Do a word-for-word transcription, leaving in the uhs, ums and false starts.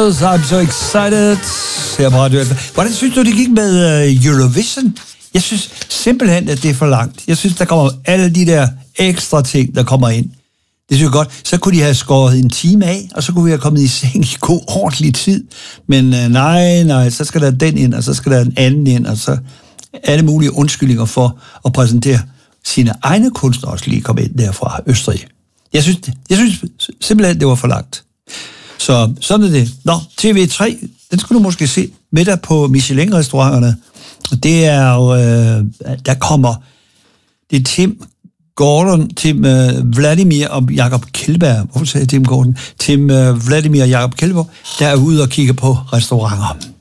Beatles, I'm so excited. Her på Radio. Hvordan synes du, det gik med uh, Eurovision? Jeg synes simpelthen, at det er for langt. Jeg synes, der kommer alle de der ekstra ting, der kommer ind. Det synes jeg godt. Så kunne de have skåret en time af, og så kunne vi have kommet i seng i god, ordentlig tid. Men uh, nej, nej, så skal der den ind, og så skal der en anden ind, og så alle mulige undskyldninger for at præsentere sine egne kunstnere også lige komme ind der fra Østrig. Jeg synes, jeg synes simpelthen, det var for langt. Så sådan er det. Nå, T V tre, den skulle du måske se middag på Michelin-restauranterne. Det er jo, øh, der kommer, det er Tim Gordon, Tim øh, Vladimir og Jakob Kjellberg. Hvorfor sagde jeg Tim Gordon? Tim øh, Vladimir og Jakob Kjellberg, der er ude og kigge på restauranter.